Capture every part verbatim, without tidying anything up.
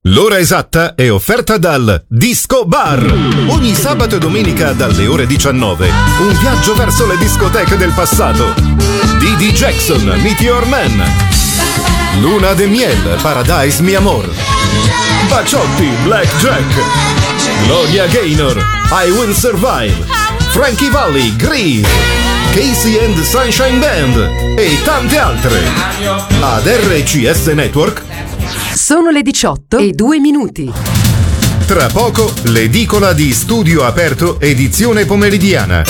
L'ora esatta è offerta dal Disco Bar. Ogni sabato e domenica dalle ore diciannove un viaggio verso le discoteche del passato. Didi Jackson, Meteor Man, Luna de Miel, Paradise Mi Amor, Baciotti, Black Jack, Gloria Gaynor, I Will Survive, Frankie Valli, Grease, Casey and the Sunshine Band e tante altre. Ad R C S Network sono le diciotto e due minuti. Tra poco l'edicola di Studio Aperto edizione pomeridiana.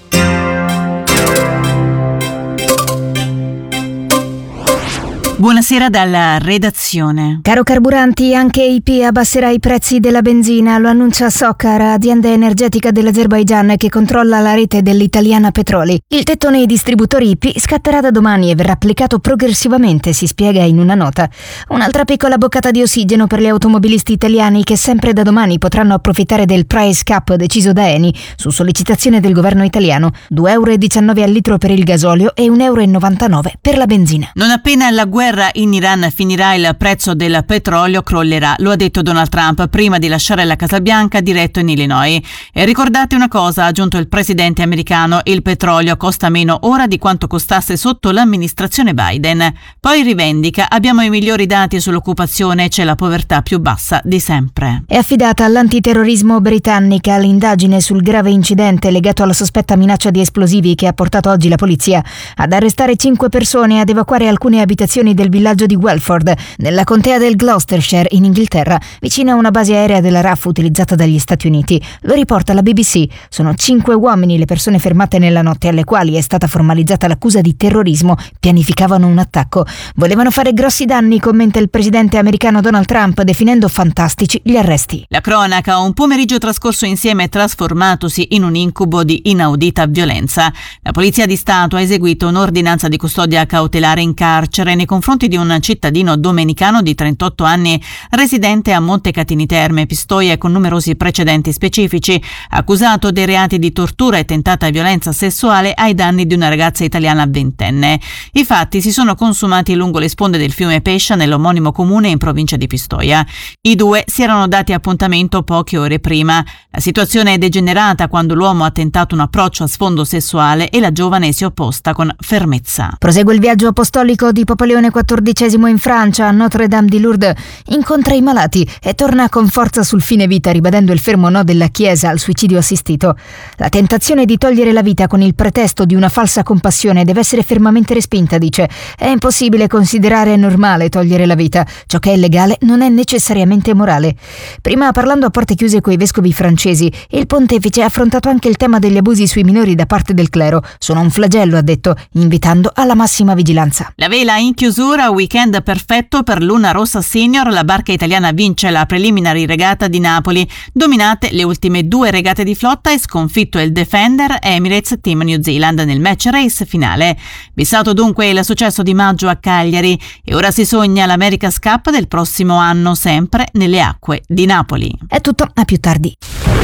Buonasera dalla redazione. Caro carburanti, anche I P abbasserà i prezzi della benzina, lo annuncia Socar, azienda energetica dell'Azerbaigian che controlla la rete dell'Italiana Petroli. Il tetto nei distributori I P scatterà da domani e verrà applicato progressivamente, si spiega in una nota. Un'altra piccola boccata di ossigeno per gli automobilisti italiani che sempre da domani potranno approfittare del price cap deciso da Eni su sollecitazione del governo italiano, due euro e diciannove al litro per il gasolio e un euro e novantanove per la benzina. Non appena la guerra in Iran finirà, il prezzo del petrolio crollerà, lo ha detto Donald Trump prima di lasciare la Casa Bianca diretto in Illinois. E ricordate una cosa, ha aggiunto il presidente americano, il petrolio costa meno ora di quanto costasse sotto l'amministrazione Biden. Poi rivendica, abbiamo i migliori dati sull'occupazione e c'è la povertà più bassa di sempre. È affidata all'antiterrorismo britannica l'indagine sul grave incidente legato alla sospetta minaccia di esplosivi che ha portato oggi la polizia ad arrestare cinque persone e ad evacuare alcune abitazioni del villaggio di Welford, nella contea del Gloucestershire in Inghilterra, vicino a una base aerea della R A F utilizzata dagli Stati Uniti. Lo riporta la B B C. Sono cinque uomini le persone fermate nella notte, alle quali è stata formalizzata l'accusa di terrorismo. Pianificavano un attacco. Volevano fare grossi danni, commenta il presidente americano Donald Trump, definendo fantastici gli arresti. La cronaca, un pomeriggio trascorso insieme trasformatosi in un incubo di inaudita violenza. La Polizia di Stato ha eseguito un'ordinanza di custodia cautelare in carcere nei confronti di un cittadino domenicano di trentotto anni residente a Montecatini Terme, Pistoia, con numerosi precedenti specifici, accusato dei reati di tortura e tentata violenza sessuale ai danni di una ragazza italiana ventenne. I fatti si sono consumati lungo le sponde del fiume Pescia nell'omonimo comune in provincia di Pistoia. I due si erano dati appuntamento poche ore prima. La situazione è degenerata quando l'uomo ha tentato un approccio a sfondo sessuale e la giovane si è opposta con fermezza. Prosegue il viaggio apostolico di Papa Leone quattordicesimo in Francia, a Notre-Dame di Lourdes, incontra i malati e torna con forza sul fine vita, ribadendo il fermo no della Chiesa al suicidio assistito. La tentazione di togliere la vita con il pretesto di una falsa compassione deve essere fermamente respinta, dice. È impossibile considerare normale togliere la vita. Ciò che è legale non è necessariamente morale. Prima, parlando a porte chiuse coi vescovi francesi, il pontefice ha affrontato anche il tema degli abusi sui minori da parte del clero. Sono un flagello, ha detto, invitando alla massima vigilanza. La vela in chiusura, weekend perfetto per Luna Rossa Senior. La barca italiana vince la preliminary regata di Napoli, dominate le ultime due regate di flotta e sconfitto il Defender Emirates Team New Zealand nel match race finale. Bissato dunque il successo di maggio a Cagliari e ora si sogna l'America's Cup del prossimo anno, sempre nelle acque di Napoli. È tutto, a più tardi.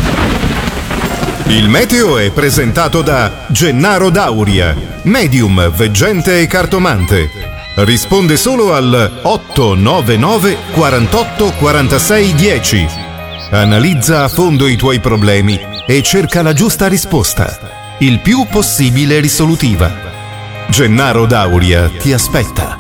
Il meteo è presentato da Gennaro Dauria, medium, veggente e cartomante. Risponde solo al otto nove nove quarantotto quarantasei dieci. Analizza a fondo i tuoi problemi e cerca la giusta risposta, il più possibile risolutiva. Gennaro Dauria ti aspetta.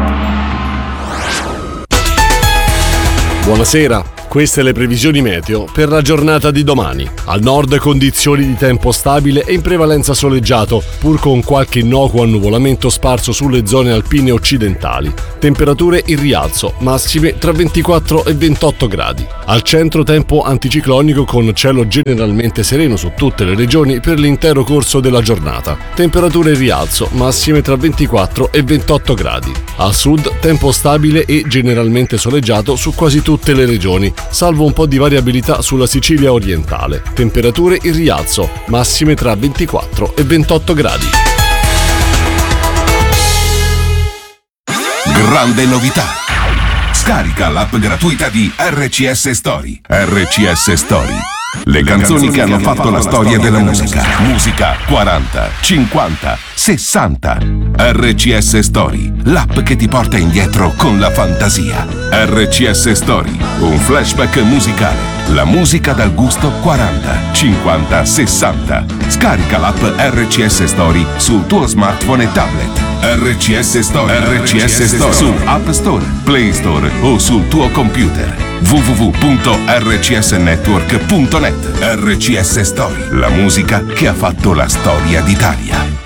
Buonasera. Queste le previsioni meteo per la giornata di domani. Al nord condizioni di tempo stabile e in prevalenza soleggiato, pur con qualche innocuo annuvolamento sparso sulle zone alpine occidentali. Temperature in rialzo, massime tra ventiquattro e ventotto gradi. Al centro tempo anticiclonico con cielo generalmente sereno su tutte le regioni per l'intero corso della giornata. Temperature in rialzo, massime tra ventiquattro e ventotto gradi. Al sud tempo stabile e generalmente soleggiato su quasi tutte le regioni, salvo un po' di variabilità sulla Sicilia orientale. Temperature in rialzo, massime tra ventiquattro e ventotto gradi. Grande novità! Scarica l'app gratuita di R C S Story. R C S Story. Le canzoni che hanno fatto la storia della musica. Musica quaranta, cinquanta, sessanta. R C S Story, l'app che ti porta indietro con la fantasia. R C S Story, un flashback musicale. La musica dal gusto quaranta, cinquanta, sessanta. Scarica l'app R C S Story sul tuo smartphone e tablet. R C S Story, R C S Story su App Store, Play Store o sul tuo computer. w w w punto r c s network punto net. R C S Story, la musica che ha fatto la storia d'Italia.